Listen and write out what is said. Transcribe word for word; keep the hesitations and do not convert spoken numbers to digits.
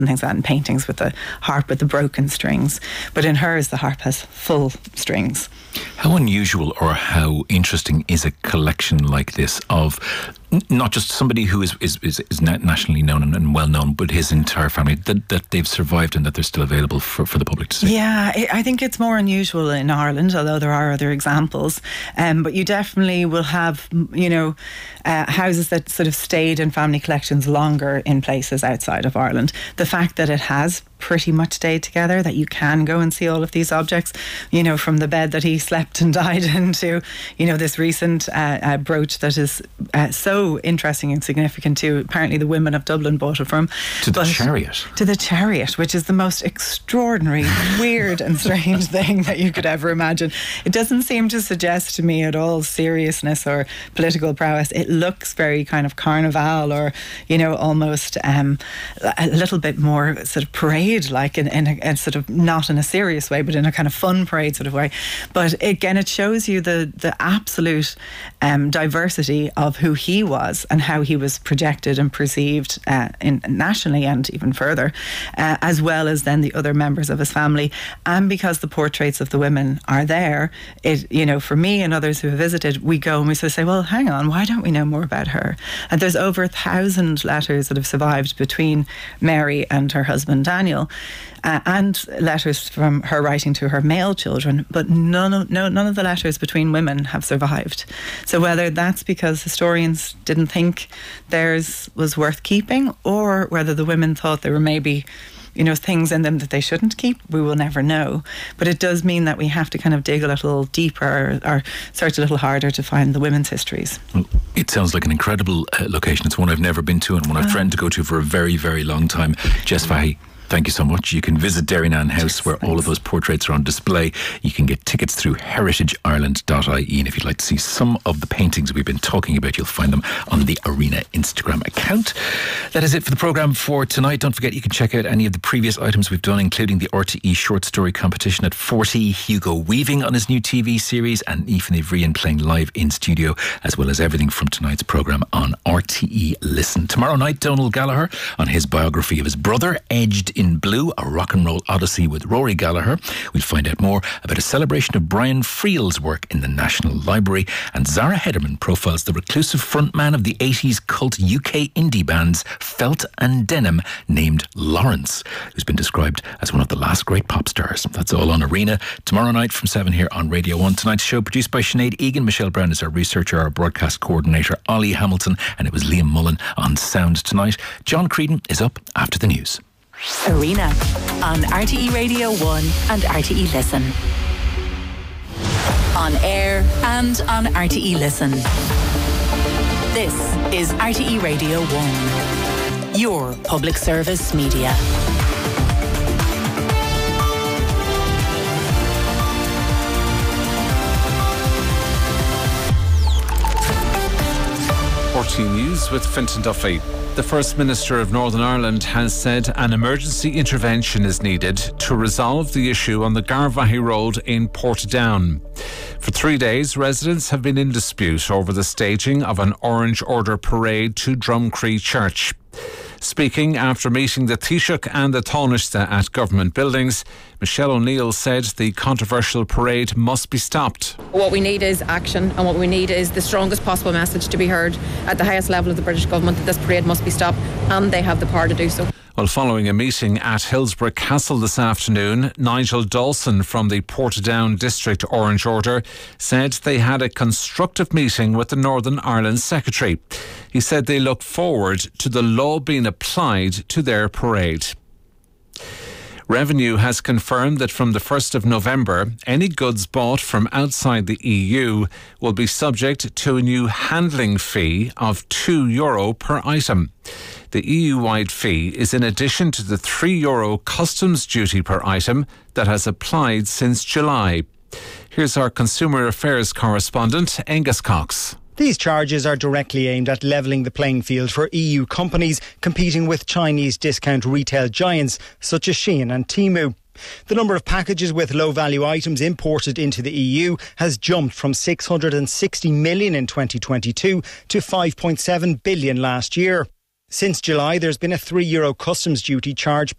and things like that, and paintings with the harp with the broken strings. But in hers, the harp has full strings. How unusual or how interesting is a collection like this of n- not just somebody who is is, is, is nationally known and, and well known, but his entire family, that, that they've survived and that they're still available for, for the public to see? Yeah, I think it's more unusual in Ireland, although there are other examples. Um, but you definitely will have, you know, uh, houses that sort of stayed in family collections longer in places outside of Ireland. The fact that it has pretty much stayed together, that you can go and see all of these objects, you know, from the bed that he slept and died into, you know, this recent uh, uh, brooch that is uh, so interesting and significant too. Apparently the women of Dublin bought it from. To the chariot. To the chariot, which is the most extraordinary, weird and strange thing that you could ever imagine. It doesn't seem to suggest to me at all seriousness or political prowess. It looks very kind of carnival, or, you know, almost um, a little bit more sort of parade, like in, in a, a sort of, not in a serious way, but in a kind of fun parade sort of way. But again, it shows you the the absolute um, diversity of who he was and how he was projected and perceived uh, in, nationally and even further, uh, as well as then the other members of his family. And because the portraits of the women are there, it, you know, for me and others who have visited, we go and we sort of say, well, hang on, why don't we know more about her? And there's over a thousand letters that have survived between Mary and her husband Daniel, uh, and letters from her writing to her male children, but none of, no, none of the letters between women have survived. So whether that's because historians didn't think theirs was worth keeping, or whether the women thought there were maybe, you know, things in them that they shouldn't keep, we will never know. But it does mean that we have to kind of dig a little deeper, or, or search a little harder to find the women's histories. Well, it sounds like an incredible uh, location. It's one I've never been to and one I've Oh. threatened to go to for a very, very long time. Jess Fahey, thank you so much. You can visit Derrynane House, Yes, where thanks. all of those portraits are on display. You can get tickets through heritage ireland dot I E, and if you'd like to see some of the paintings we've been talking about, you'll find them on the Arena Instagram account. That is it for the programme for tonight. Don't forget, you can check out any of the previous items we've done, including the R T E short story competition at forty, Hugo Weaving on his new T V series, and Aoife Ivrian playing live in studio, as well as everything from tonight's programme on R T E Listen. Tomorrow night, Donal Gallagher on his biography of his brother, Edged in Blue, a rock and roll odyssey with Rory Gallagher. We'll find out more about a celebration of Brian Friel's work in the National Library, and Zara Hederman profiles the reclusive frontman of the eighties cult U K indie bands Felt and Denim, named Lawrence, who's been described as one of the last great pop stars. That's all on Arena tomorrow night from seven here on Radio one. Tonight's show produced by Sinead Egan. Michelle Brown is our researcher, our broadcast coordinator, Ollie Hamilton, and it was Liam Mullen on sound tonight. John Creedon is up after the news. Arena on R T E Radio one and R T E Listen. On air and on R T E Listen. This is R T E Radio one, your public service media. R T E News with Fintan Duffy. The First Minister of Northern Ireland has said an emergency intervention is needed to resolve the issue on the Garvaghey Road in Portadown. For three days, residents have been in dispute over the staging of an Orange Order parade to Drumcree Church. Speaking after meeting the Taoiseach and the Tánaiste at government buildings, Michelle O'Neill said the controversial parade must be stopped. What we need is action, and what we need is the strongest possible message to be heard at the highest level of the British government that this parade must be stopped, and they have the power to do so. Well, following a meeting at Hillsborough Castle this afternoon, Nigel Dawson from the Portadown District Orange Order said they had a constructive meeting with the Northern Ireland Secretary. He said they look forward to the law being applied to their parade. Revenue has confirmed that from the first of November, any goods bought from outside the E U will be subject to a new handling fee of two euro per item. The E U-wide fee is in addition to the three euro customs duty per item that has applied since July. Here's our Consumer Affairs correspondent, Angus Cox. These charges are directly aimed at levelling the playing field for E U companies competing with Chinese discount retail giants such as Shein and Temu. The number of packages with low-value items imported into the E U has jumped from six hundred sixty million in twenty twenty-two to five point seven billion last year. Since July, there's been a three euro customs duty charge